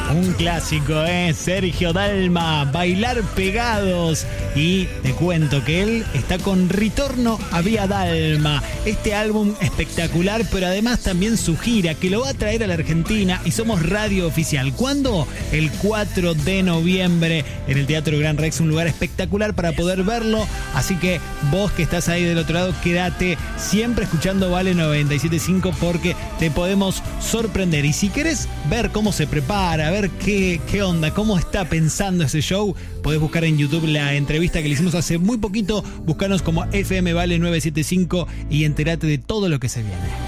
Un clásico, Sergio Dalma, Bailar Pegados. Y te cuento que él está con Ritorno a Vía Dalma. Este álbum espectacular, pero además también su gira, que lo va a traer a la Argentina y somos radio oficial. ¿Cuándo? El 4 de noviembre en el Teatro Gran Rex, un lugar espectacular para poder verlo. Así que vos que estás ahí del otro lado, quédate siempre escuchando Vale 97.5 porque te podemos sorprender. Y si querés ver cómo se prepara, ver qué onda, cómo está pensando ese show, podés buscar en YouTube la entrevista que le hicimos hace muy poquito. Buscanos como FM Vale 975 y enterate de todo lo que se viene.